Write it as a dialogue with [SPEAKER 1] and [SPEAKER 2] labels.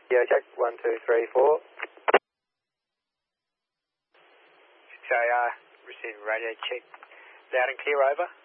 [SPEAKER 1] Yeah, check 1, 2, 3, 4.
[SPEAKER 2] So, receiving radio check. Loud and clear, over.